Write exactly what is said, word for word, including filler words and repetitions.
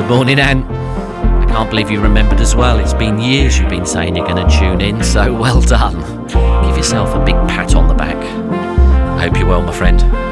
Good morning, Ant. I can't believe you remembered as well. It's been years you've been saying you're going to tune in, so well done. Give yourself a big pat on the back. I hope you're well, my friend.